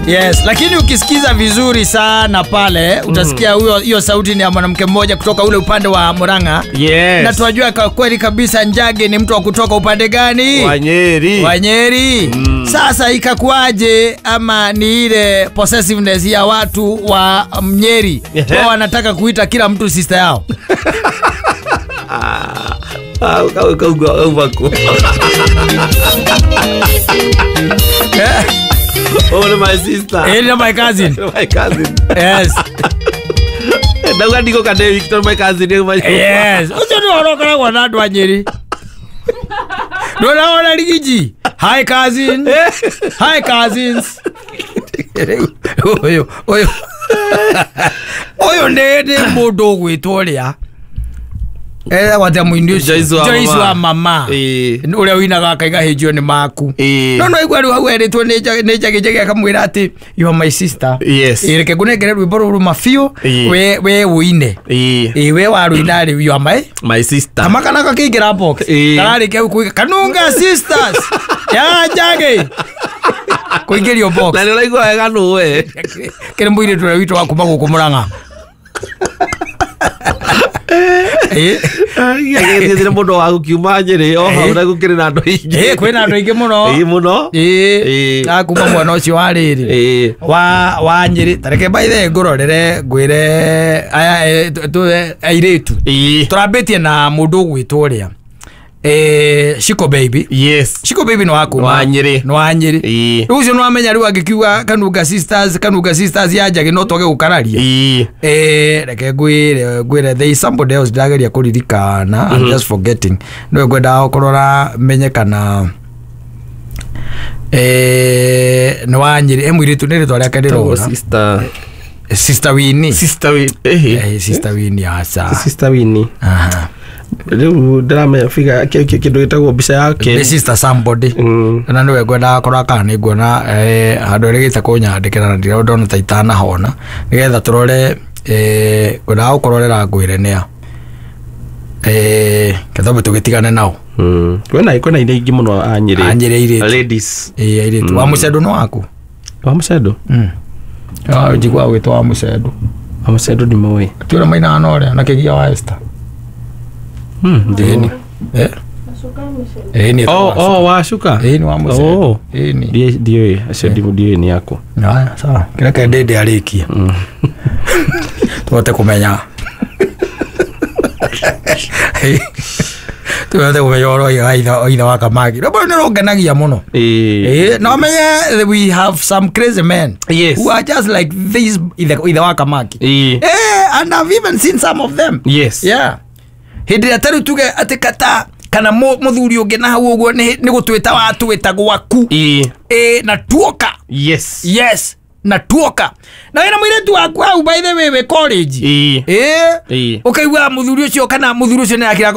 Yes, lakini ukisikiza vizuri sana pale utasikia hiyo sauti ni ya mwanamke mmoja kutoka ule upande wa Murang'a. Yes. Na tunajua kwa kweli kabisa Njage ni mtu wa kutoka upande gani? Wanyeri. Sasa ikakuaje ama ni ile possessiveness ya watu wa Mnyeri? Wao wanataka kuita kila mtu sister yao. Oh, my sister. My cousin. My cousin. Yes. Ndiko kade Victor my cousin. Yes. Ucho ndio oroka kwa nadu wa Nyeri. Ndio naona ligiji. Hi cousin. Hi cousins. Oyo ndede modo gwitworia. Wate muindio Joyce wa mama. Ule wina kaiga hejio ni maku. No igwa ru hau eritwo neja gijege akamwira ati you are my sister. Yes. Ireke kunengere rwimbo ruru mafio we uine. We wa ruina ri you are my sister. Amakana kakigira box. Tarari ke kuiga kanunga sisters. Ya Njage. Kuingirio box. Na ndio igwa wega nuwe. Kile mbwire twa wito wa kuma guku Murang'a. Ngire muno wa gukiuma Nyeri oho na gukire na andu ingi kwina andu ingi muno muno akuma mwana ucio wa riri wa Nyeri tareke baithe ngurorere ngwire aya airetu turabetie na mundu gwitworia Shiko baby. Yes. Shiko baby no akuma wa Nyeri. Ucio no amenya riu agikiuga Kanunga sisters ya Njage no toge gukararia. Reke ngwire there is somebody else ndageria kuririkana. I'm just forgetting. No ngwenda kurora menye kana no wa Nyeri emwiritu nire twaria kandirona sister Winnie. Sister Winnie asa. Sister Winnie. Aha. Drama figure kido gitagwo mbica yake sister somebody na niwe ngwenda kora kana ni nguona andu ri gita kunyandikira na ndiro ndona taitana hona nigetha turore ngwenda ukororera ngwire nia kethabu tugitigane nao kwena ire ingi muno a Nyeri ire ladies ire tu wa mucedo no waku wa mucedo jigwa gwitwa wa mucedo ni moe tira maina nore na kigia wa Esther ndeni ni washuka ni wa mucedo ni dio acio ni yako haya sawa kila kende alikia tuote kumenya tuote kumenya oro ida wa Kamagi no no ngenagia muno no menye we have some crazy men who are just like this ida wa Kamagi and I've even seen some of them hindi ataru tuge atikata kana muthuri ungi na hau uguo ni gutwita watwita gwaku na tuoka yes na tuoka na wena mwiretu waku au by the way college ukaigua muthuri ucio kana muthuri ucio ni akira